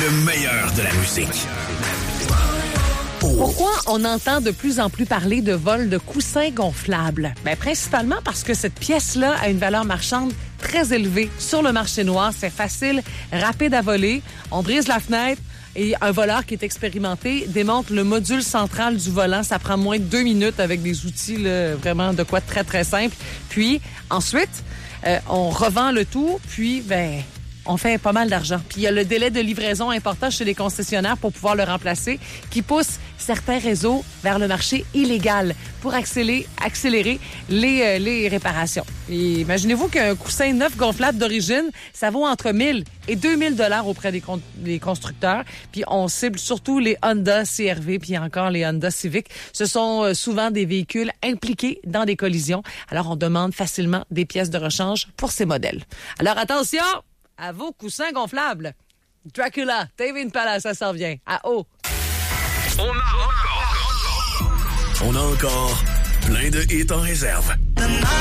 Le meilleur de la musique. Pourquoi on entend de plus en plus parler de vol de coussins gonflables? Bien, principalement parce que cette pièce-là a une valeur marchande très élevée sur le marché noir. C'est facile, rapide à voler. On brise la fenêtre et un voleur qui est expérimenté démonte le module central du volant. Ça prend moins de 2 minutes avec des outils là, vraiment de quoi de très, très simple. Puis, ensuite, on revend le tout, puis, on fait pas mal d'argent. Puis il y a le délai de livraison important chez les concessionnaires pour pouvoir le remplacer qui pousse certains réseaux vers le marché illégal pour accélérer les réparations. Et imaginez-vous qu'un coussin neuf gonflable d'origine, ça vaut entre 1 000 et 2 000 $ auprès des constructeurs. Puis on cible surtout les Honda CR-V puis encore les Honda Civic. Ce sont souvent des véhicules impliqués dans des collisions. Alors on demande facilement des pièces de rechange pour ces modèles. Alors attention! À vos coussins gonflables. Dracula, Tame Impala, ça s'en vient. À haut. On a encore plein de hits en réserve.